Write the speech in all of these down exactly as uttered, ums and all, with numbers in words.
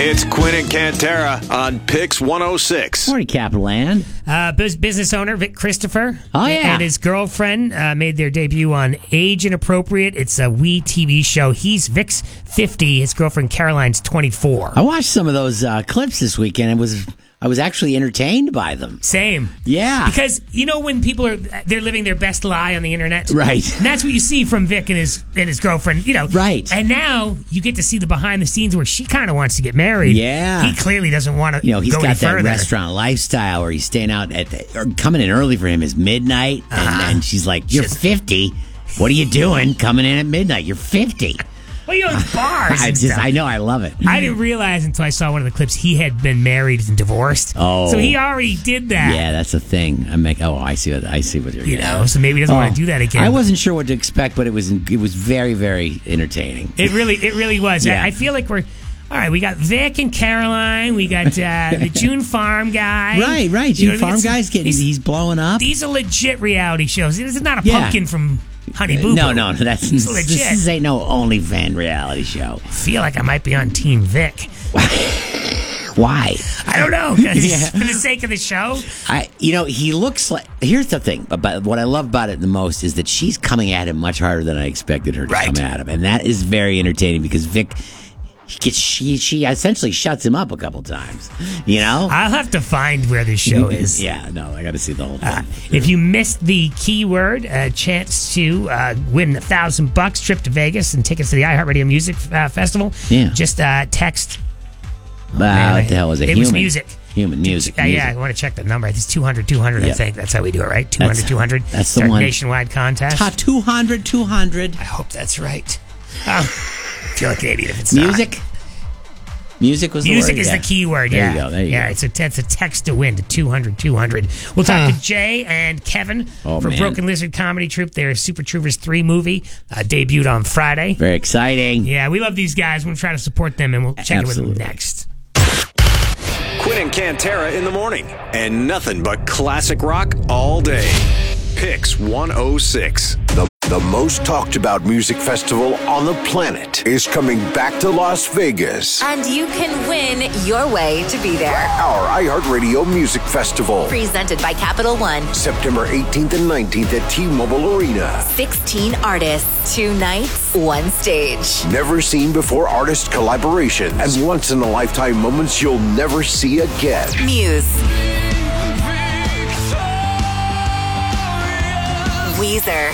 It's Quinn and Cantera on Pix one oh six. Morning, Capital Land. Uh, business owner Vic Christopher oh, yeah. and his girlfriend uh, made their debut on Age Inappropriate. It's a wee T V show. He's Vic's fifty. His girlfriend Caroline's twenty-four. I watched some of those uh, clips this weekend. It was I was actually entertained by them. Same. Yeah. Because, you know, when people are they're living their best lie on the internet? Right. And that's what you see from Vic and his and his girlfriend, you know. Right. And now you get to see the behind the scenes where she kind of wants to get married. Yeah. He clearly doesn't want to You know, he's go got any that further. restaurant lifestyle where he's staying out at the, or coming in early for him is midnight. And, Uh-huh. and she's like, you're Just- fifty. What are you doing coming in at midnight? You're fifty. Well, you know, bars I and just, stuff. I know, I love it. I didn't realize until I saw one of the clips he had been married and divorced. Oh. So he already did that. Yeah, that's a thing. I make. Oh, I see what I see what you're. You getting know, at. so maybe he doesn't Oh, want to do that again. I wasn't sure what to expect, but it was it was very very entertaining. It really, it really was. Yeah. I, I feel like we're all right. We got Vic and Caroline. We got uh, the June Farm guy. Right, right. You June know, Farm it's- guy's getting. these- He's blowing up. These are legit reality shows. This is not a Yeah. pumpkin from Honey Boo Boo. No, no, that's It's this, legit. this ain't no OnlyFans reality show. I feel like I might be on Team Vic. Why? I don't know. 'Cause Yeah. For the sake of the show. I, you know, he looks like. Here's the thing about what I love about it the most is that she's coming at him much harder than I expected her to Right. come at him, and that is very entertaining because Vic, he gets, she, she essentially shuts him up a couple times. You know. I'll have to find where this show is. Yeah, no, I got to see the whole thing. Uh, if you missed the keyword, a chance to uh, win a thousand bucks, trip to Vegas, and tickets to the iHeartRadio Music uh, Festival. Yeah. Just uh, text. Wow, man, what the hell was it? It Human. was music. Human music. Uh, yeah, I music. want to check the number. It's two hundred, two hundred, I Yep. think. That's how we do it, right? two hundred, That's- two hundred. that's the It's our one. nationwide contest. Ta- two hundred, two hundred. I hope that's right. Oh, I feel like an idiot if it's Music? Music was not. the Music word? is Yeah. the key word, There yeah. you go, there you yeah, go. it's a, it's a text to win to two hundred, two hundred. We'll talk Huh. to Jay and Kevin Oh, for man. Broken Lizard Comedy Troupe. Their Super Troopers three movie uh, debuted on Friday. Very exciting. Yeah, we love these guys. We'll try to support them, and we'll check Absolutely. in with them next. Quinn and Cantera in the morning. And nothing but classic rock all day. Pix one oh six. The, the most talked about music festival on the planet is coming back to Las Vegas. And you can win your way to be there. Our iHeartRadio Music Festival. Presented by Capital One. September eighteenth and nineteenth at T-Mobile Arena. sixteen artists, two nights, one stage. Never seen before artist collaborations and once in a lifetime moments you'll never see again. Muse. Weezer.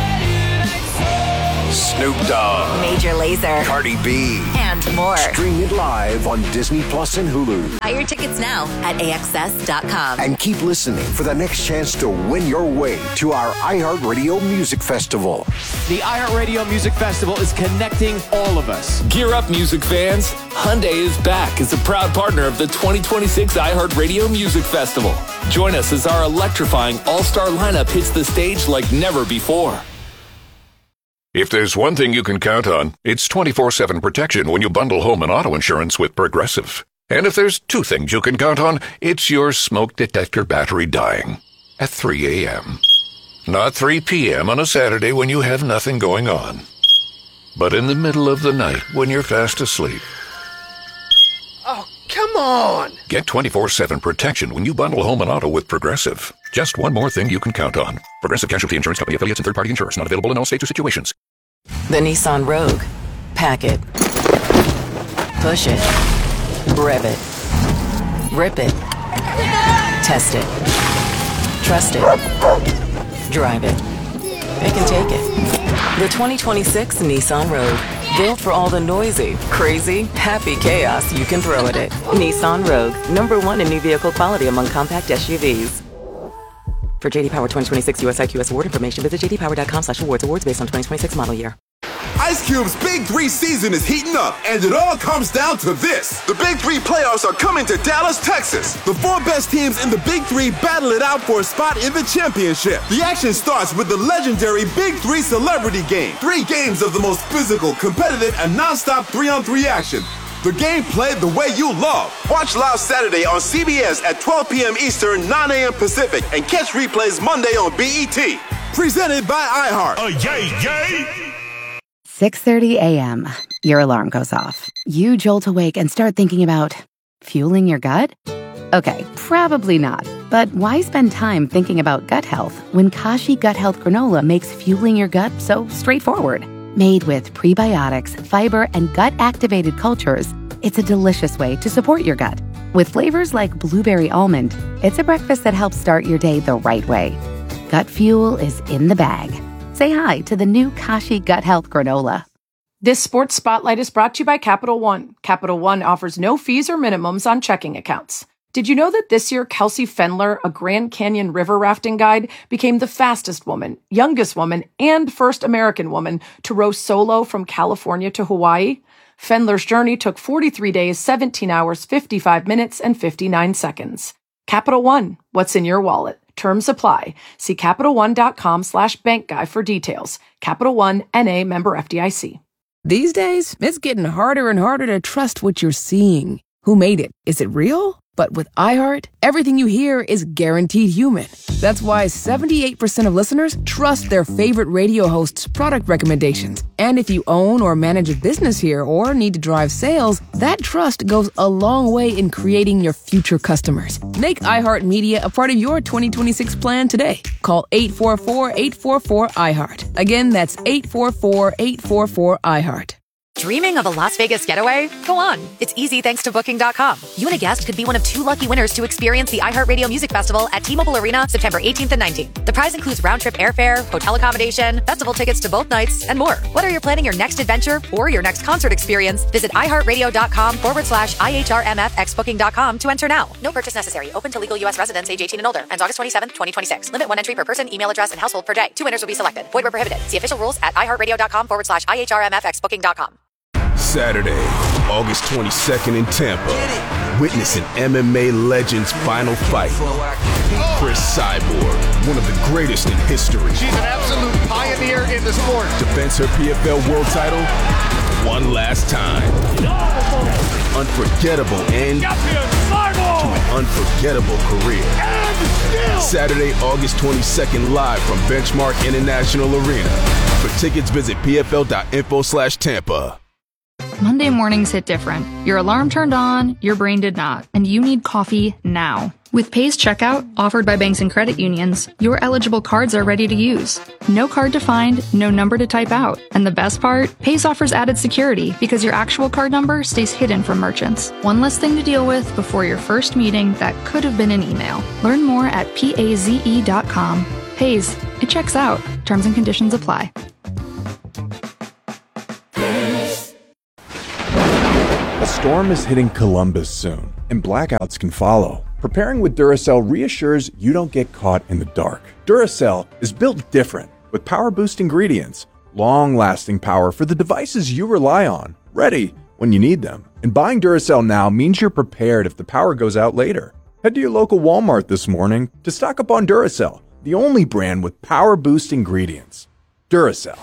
Snoop Dogg. Major Lazer. Cardi B. And more. Stream it live on Disney Plus and Hulu. Buy your tickets now at A X S dot com. And keep listening for the next chance to win your way to our iHeartRadio Music Festival. The iHeartRadio Music Festival is connecting all of us. Gear up, music fans. Hyundai is back as a proud partner of the twenty twenty-six iHeartRadio Music Festival. Join us as our electrifying all-star lineup hits the stage like never before. If there's one thing you can count on, it's twenty-four seven protection when you bundle home and auto insurance with Progressive. And if there's two things you can count on, it's your smoke detector battery dying at three a.m. Not three p.m. on a Saturday when you have nothing going on, but in the middle of the night when you're fast asleep. Oh, come on! Get twenty-four seven protection when you bundle home and auto with Progressive. Just one more thing you can count on. Progressive Casualty Insurance Company affiliates and third-party insurers. Not available in all states or situations. The Nissan Rogue. Pack it. Push it. Rev it. Rip it. Test it. Trust it. Drive it. Pick and take it. The twenty twenty-six Nissan Rogue. Built for all the noisy, crazy, happy chaos you can throw at it. Nissan Rogue. Number one in new vehicle quality among compact S U Vs. For J D Power twenty twenty-six U S I Q S award information, visit j d power dot com slash awards. Awards based on twenty twenty-six model year. Ice Cube's Big Three season is heating up, and it all comes down to this. The Big Three playoffs are coming to Dallas, Texas. The four best teams in the Big Three battle it out for a spot in the championship. The action starts with the legendary Big Three Celebrity Game. Three games of the most physical, competitive, and nonstop three-on-three action. The game played the way you love. Watch live Saturday on C B S at twelve p.m. Eastern, nine a.m. Pacific, and catch replays Monday on B E T. Presented by iHeart. Oh, yay, yay! six thirty a.m., your alarm goes off. You jolt awake and start thinking about fueling your gut? Okay, probably not. But why spend time thinking about gut health when Kashi Gut Health Granola makes fueling your gut so straightforward? Made with prebiotics, fiber, and gut-activated cultures, it's a delicious way to support your gut. With flavors like blueberry almond, it's a breakfast that helps start your day the right way. Gut fuel is in the bag. Say hi to the new Kashi Gut Health Granola. This Sports Spotlight is brought to you by Capital One. Capital One offers no fees or minimums on checking accounts. Did you know that this year Kelsey Fendler, a Grand Canyon river rafting guide, became the fastest woman, youngest woman, and first American woman to row solo from California to Hawaii? Fendler's journey took forty-three days, seventeen hours, fifty-five minutes, and fifty-nine seconds. Capital One, what's in your wallet? Terms apply. See CapitalOne.com slash bank guy for details. Capital One, N A member F D I C. These days, it's getting harder and harder to trust what you're seeing. Who made it? Is it real? But with iHeart, everything you hear is guaranteed human. That's why seventy-eight percent of listeners trust their favorite radio hosts' product recommendations. And if you own or manage a business here or need to drive sales, that trust goes a long way in creating your future customers. Make iHeartMedia a part of your twenty twenty-six plan today. Call eight four four, eight four four, iHeart. Again, that's eight four four, eight four four, iHeart. Dreaming of a Las Vegas getaway? Go on. It's easy thanks to Booking dot com. You and a guest could be one of two lucky winners to experience the iHeartRadio Music Festival at T-Mobile Arena September eighteenth and nineteenth. The prize includes round-trip airfare, hotel accommodation, festival tickets to both nights, and more. Whether you're planning your next adventure or your next concert experience, visit iHeartRadio.com forward slash IHRMFX Booking dot com to enter now. No purchase necessary. Open to legal U S residents age eighteen and older. Ends August twenty-seventh, twenty twenty-six. Limit one entry per person, email address, and household per day. Two winners will be selected. Void where prohibited. See official rules at iHeartRadio.com forward slash IHRMFX Booking dot com. Saturday, August twenty-second in Tampa. Witness an M M A legend's final fight. Chris Cyborg, one of the greatest in history. She's an absolute pioneer in the sport. Defends her P F L world title one last time. Unforgettable end to an unforgettable career. Saturday, August twenty-second, live from Benchmark International Arena. For tickets, visit pfl.info slash Tampa. Monday mornings hit different. Your alarm turned on, your brain did not, and you need coffee now. With Pace Checkout, offered by banks and credit unions, your eligible cards are ready to use. No card to find, no number to type out. And the best part? Pace offers added security because your actual card number stays hidden from merchants. One less thing to deal with before your first meeting that could have been an email. Learn more at paze dot com. Pace, it checks out. Terms and conditions apply. A storm is hitting Columbus soon, and blackouts can follow. Preparing with Duracell reassures you don't get caught in the dark. Duracell is built different, with power-boost ingredients, long-lasting power for the devices you rely on, ready when you need them. And buying Duracell now means you're prepared if the power goes out later. Head to your local Walmart this morning to stock up on Duracell, the only brand with power-boost ingredients. Duracell.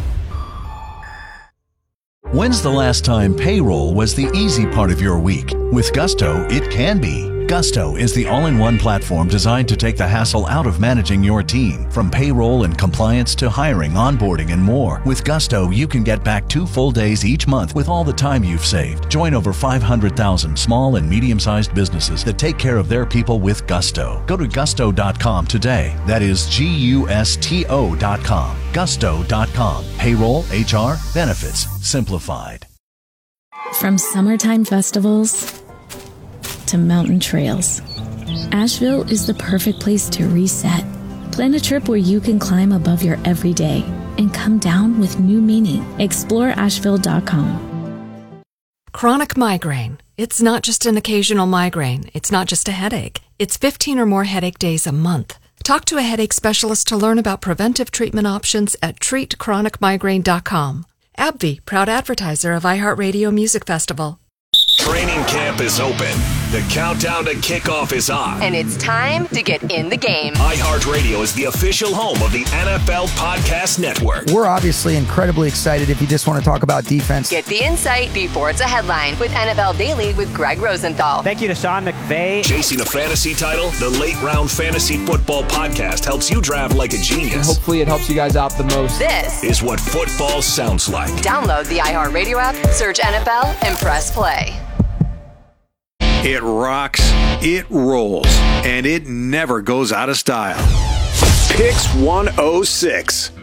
When's the last time payroll was the easy part of your week? With Gusto, it can be. Gusto is the all-in-one platform designed to take the hassle out of managing your team. From payroll and compliance to hiring, onboarding, and more. With Gusto, you can get back two full days each month with all the time you've saved. Join over five hundred thousand small and medium-sized businesses that take care of their people with Gusto. Go to gusto dot com today. That is G U S T O dot com. gusto dot com. Payroll, H R, benefits, simplified. From summertime festivals to mountain trails, Asheville is the perfect place to reset. Plan a trip where you can climb above your everyday and come down with new meaning. explore asheville dot com. Chronic migraine. It's not just an occasional migraine. It's not just a headache. It's fifteen or more headache days a month. Talk to a headache specialist to learn about preventive treatment options at treat chronic migraine dot com. AbbVie, proud advertiser of iHeartRadio Music Festival. Training camp is open. The countdown to kickoff is on. And it's time to get in the game. iHeartRadio is the official home of the N F L Podcast Network. We're obviously incredibly excited if you just want to talk about defense. Get the insight before it's a headline with N F L Daily with Greg Rosenthal. Thank you to Sean McVay. Chasing a fantasy title, the Late Round Fantasy Football Podcast helps you draft like a genius. And hopefully it helps you guys out the most. This is what football sounds like. Download the iHeartRadio app, search N F L, and press play. It rocks, it rolls, and it never goes out of style. Picks one oh six.